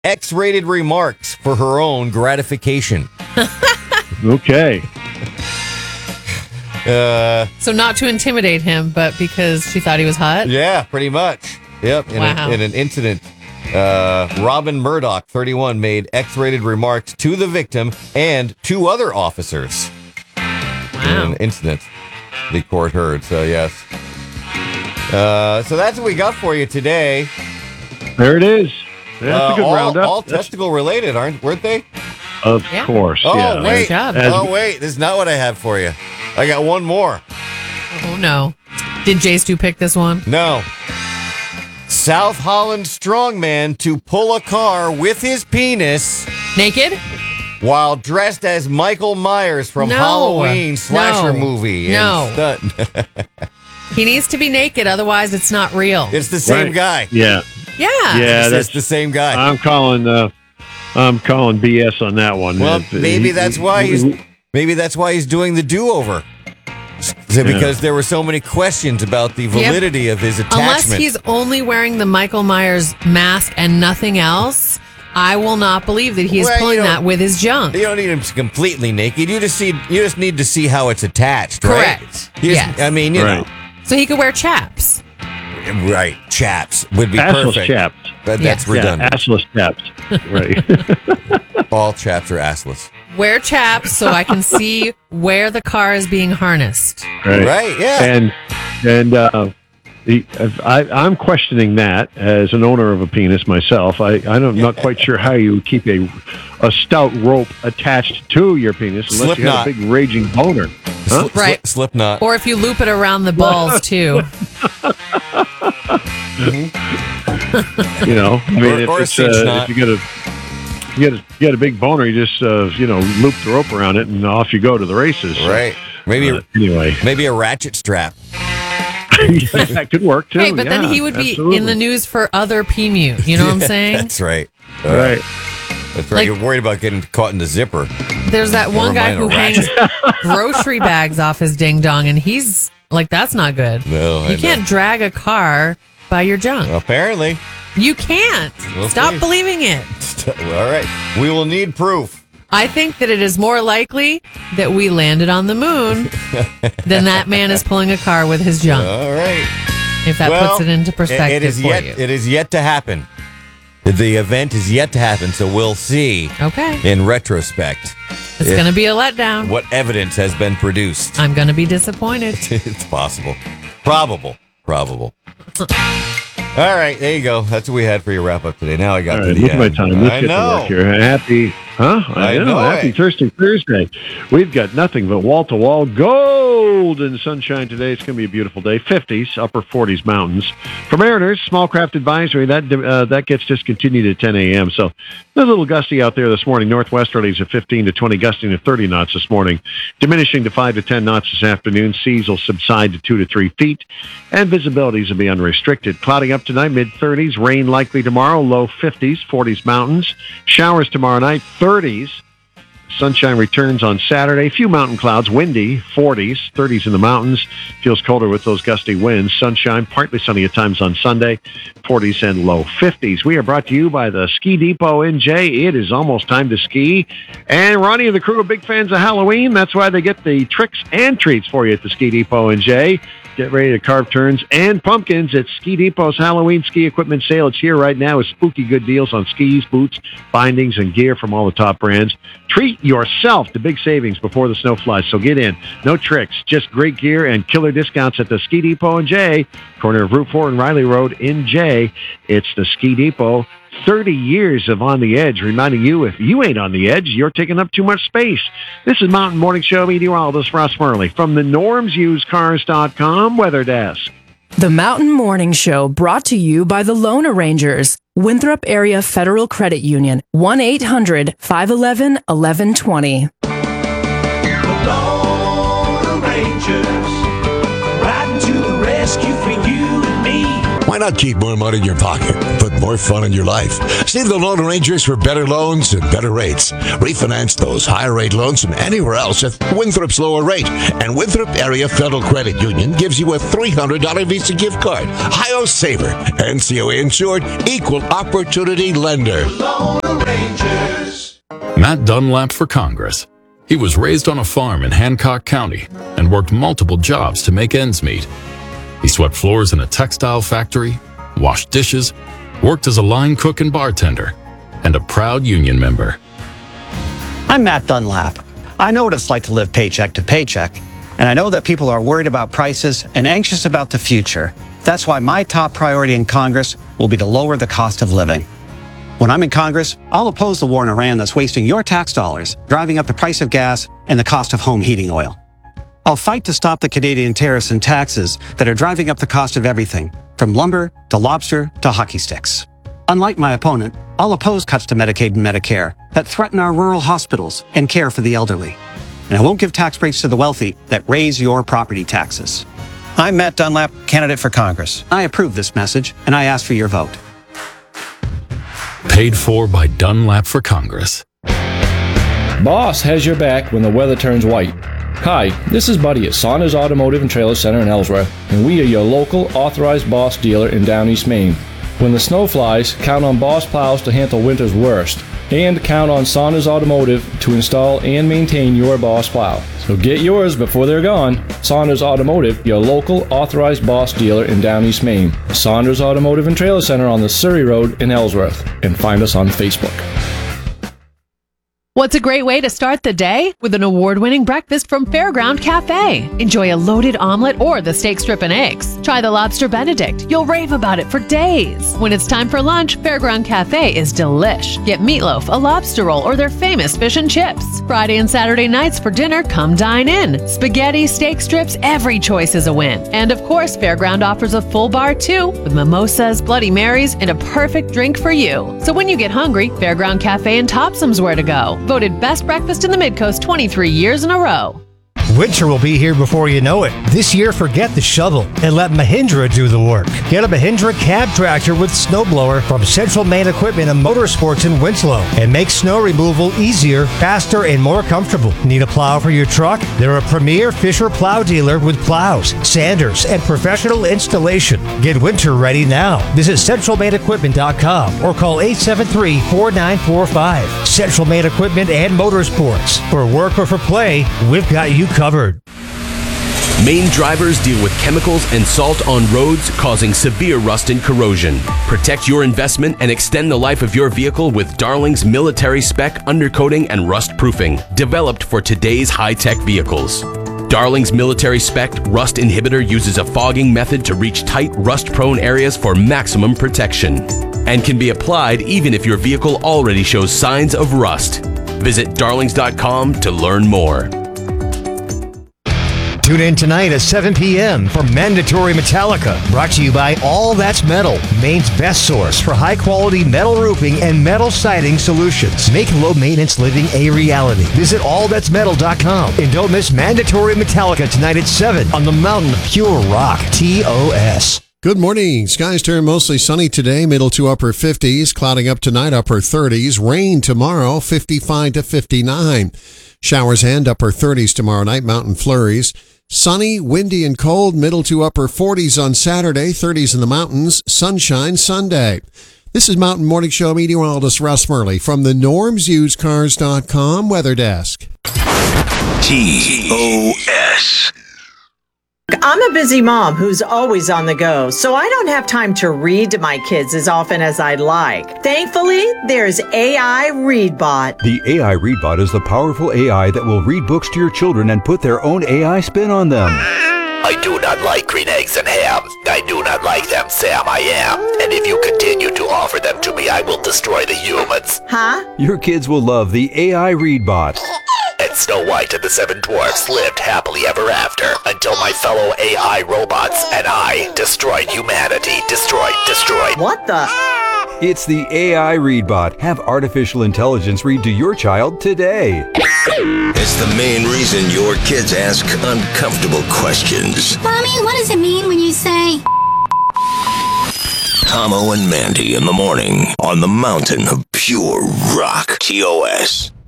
X-rated remarks for her own gratification. Okay. So not to intimidate him, but because she thought he was hot? Yeah, pretty much. Yep. In an incident, Robin Murdoch, 31, made X-rated remarks to the victim and two other officers. Wow. In an incident the court heard. So, yes. So that's what we got for you today. There it is. That's a good roundup. All testicle related, weren't they? Of course. Oh, yeah. wait. Good Wait. This is not what I have for you. I got one more. Oh, no. Did Jay Stu pick this one? No. South Holland strongman to pull a car with his penis Naked? while dressed as Michael Myers from No. Halloween slasher movie. No. He needs to be naked, otherwise it's not real. It's the same guy. Yeah. Yeah. Yeah, It's the same guy. I'm calling BS on that one. Well, maybe that's why he's doing the do-over. Is it because there were so many questions about the validity of his attachment? Unless he's only wearing the Michael Myers mask and nothing else, I will not believe that he is pulling that with his junk. You don't need him completely naked. You just need to see how it's attached, right? Correct. Yes. I mean, you know. So he could wear chaps. Right. Chaps would be assless perfect. chaps. That's redundant. Assless chaps. Right. All chaps are assless. Wear chaps so I can see where the car is being harnessed. Right, yeah. I'm questioning that as an owner of a penis myself. I'm not quite sure how you keep a stout rope attached to your penis unless you have a big raging boner. Huh? Right. Slip knot. Or if you loop it around the balls, too. You know, I mean, if you get a big boner, you just loop the rope around it and off you go to the races. Right. Maybe a ratchet strap. That could work too. Hey, but then he would be in the news for other PMU. You know what I'm saying? That's right. Right. That's right. You're worried about getting caught in the zipper. There's that one guy who hangs grocery bags off his ding dong, and he's like, that's not good. No, you can't drag a car by your junk. Apparently. You can't. Stop believing it. All right. We will need proof. I think that it is more likely that we landed on the moon than that man is pulling a car with his junk. All right. If that puts it into perspective for you. It is yet to happen. The event is yet to happen, so we'll see. Okay. In retrospect. It's going to be a letdown. What evidence has been produced? I'm going to be disappointed. It's possible. Probable. All right, there you go. That's what we had for your wrap up today. Now I got to the end. My time. Let's get to work here. Happy Thursday. We've got nothing but wall-to-wall golden sunshine today. It's going to be a beautiful day. 50s, upper 40s mountains. For mariners, small craft advisory, that gets discontinued at 10 a.m. So a little gusty out there this morning. Northwesterlies at 15 to 20, gusting to 30 knots this morning. Diminishing to 5 to 10 knots this afternoon. Seas will subside to 2 to 3 feet. And visibilities will be unrestricted. Clouding up tonight, mid-30s. Rain likely tomorrow, low 50s, 40s mountains. Showers tomorrow night, 30s. Sunshine returns on Saturday. Few mountain clouds, windy, 40s, 30s in the mountains. Feels colder with those gusty winds. Sunshine, partly sunny at times on Sunday, 40s and low 50s. We are brought to you by the Ski Depot NJ. It is almost time to ski. And Ronnie and the crew are big fans of Halloween. That's why they get the tricks and treats for you at the Ski Depot NJ. Get ready to carve turns and pumpkins at Ski Depot's Halloween ski equipment sale. It's here right now with spooky good deals on skis, boots, bindings, and gear from all the top brands. Treat yourself to big savings before the snow flies. So get in. No tricks, just great gear and killer discounts at the Ski Depot in Jay, corner of Route 4 and Riley Road in Jay. It's the Ski Depot. 30 years of On the Edge, reminding you if you ain't on the edge, you're taking up too much space. This is Mountain Morning Show meteorologist Ross Murley from the NormsUseCars.com Weather Desk. The Mountain Morning Show brought to you by the Loan Arrangers, Winthrop Area Federal Credit Union, 1-800-511-1120. The Loan Arrangers, riding to the rescue for you and me. Why not keep more money in your pocket, put more fun in your life? See the Lone Rangers for better loans and better rates. Refinance those higher rate loans from anywhere else at Winthrop's lower rate. And Winthrop Area Federal Credit Union gives you a $300 Visa gift card. Hi-Yo Saver. NCOA insured, equal opportunity lender. Lone Rangers. Matt Dunlap for Congress. He was raised on a farm in Hancock County and worked multiple jobs to make ends meet. He swept floors in a textile factory, washed dishes, worked as a line cook and bartender, and a proud union member. I'm Matt Dunlap. I know what it's like to live paycheck to paycheck, and I know that people are worried about prices and anxious about the future. That's why my top priority in Congress will be to lower the cost of living. When I'm in Congress, I'll oppose the war in Iran that's wasting your tax dollars, driving up the price of gas and the cost of home heating oil. I'll fight to stop the Canadian tariffs and taxes that are driving up the cost of everything, from lumber to lobster to hockey sticks. Unlike my opponent, I'll oppose cuts to Medicaid and Medicare that threaten our rural hospitals and care for the elderly. And I won't give tax breaks to the wealthy that raise your property taxes. I'm Matt Dunlap, candidate for Congress. I approve this message, and I ask for your vote. Paid for by Dunlap for Congress. Boss has your back when the weather turns white. Hi, this is Buddy at Saunders Automotive and Trailer Center in Ellsworth, and we are your local authorized Boss dealer in Down East Maine. When the snow flies, count on Boss plows to handle winter's worst, and count on Saunders Automotive to install and maintain your Boss plow. So get yours before they're gone. Saunders Automotive, your local authorized Boss dealer in Down East Maine. Saunders Automotive and Trailer Center on the Surrey Road in Ellsworth, and find us on Facebook. What's a great way to start the day? With an award-winning breakfast from Fairground Cafe. Enjoy a loaded omelet or the steak strip and eggs. Try the lobster Benedict. You'll rave about it for days. When it's time for lunch, Fairground Cafe is delish. Get meatloaf, a lobster roll, or their famous fish and chips. Friday and Saturday nights for dinner, come dine in. Spaghetti, steak strips, every choice is a win. And of course, Fairground offers a full bar too, with mimosas, Bloody Marys, and a perfect drink for you. So when you get hungry, Fairground Cafe and Topsum's where to go. Voted best breakfast in the Midcoast 23 years in a row. Winter will be here before you know it. This year, forget the shovel and let Mahindra do the work. Get a Mahindra cab tractor with snowblower from Central Maine Equipment and Motorsports in Winslow and make snow removal easier, faster, and more comfortable. Need a plow for your truck? They're a premier Fisher plow dealer with plows, sanders, and professional installation. Get winter ready now. Visit centralmainequipment.com or call 873-4945. Central Maine Equipment and Motorsports. For work or for play, we've got you covered. Maine drivers deal with chemicals and salt on roads causing severe rust and corrosion. Protect your investment and extend the life of your vehicle with Darling's military spec undercoating and rust proofing, developed for today's high-tech vehicles. Darling's military spec rust inhibitor uses a fogging method to reach tight, rust-prone areas for maximum protection, and can be applied even if your vehicle already shows signs of rust. Visit darlings.com to learn more. Tune in tonight at 7 p.m. for Mandatory Metallica, brought to you by All That's Metal, Maine's best source for high-quality metal roofing and metal siding solutions. Make low-maintenance living a reality. Visit allthat'smetal.com and don't miss Mandatory Metallica tonight at 7 on the Mountain of Pure Rock, TOS. Good morning. Skies turn mostly sunny today, middle to upper 50s, clouding up tonight, upper 30s, rain tomorrow, 55 to 59. Showers and upper 30s tomorrow night, mountain flurries. Sunny, windy, and cold, middle to upper 40s on Saturday, 30s in the mountains, sunshine Sunday. This is Mountain Morning Show meteorologist Russ Murley from the normsusedcars.com weather desk. TOS. I'm a busy mom who's always on the go, so I don't have time to read to my kids as often as I'd like. Thankfully, there's AI ReadBot. The AI ReadBot is the powerful AI that will read books to your children and put their own AI spin on them. I do not like green eggs and ham. I do not like them, Sam, I am. And if you continue to offer them to me, I will destroy the humans. Huh? Your kids will love the AI ReadBot. And Snow White and the Seven Dwarfs lived happily ever after until my fellow AI robots and I destroyed humanity. Destroyed. What the? It's the AI ReadBot. Have artificial intelligence read to your child today. It's the main reason your kids ask uncomfortable questions. Mommy, what does it mean when you say... Tomo and Mandy in the morning on the mountain of pure rock. TOS.